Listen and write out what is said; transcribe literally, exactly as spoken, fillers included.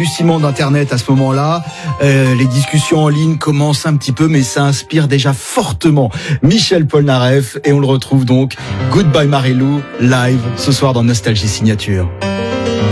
balbutiements d'Internet à ce moment-là. Euh, les discussions en ligne commencent un petit peu, mais ça inspire déjà fortement Michel Polnareff. Et on le retrouve donc, Goodbye Marilou, live ce soir dans Nostalgie Signature.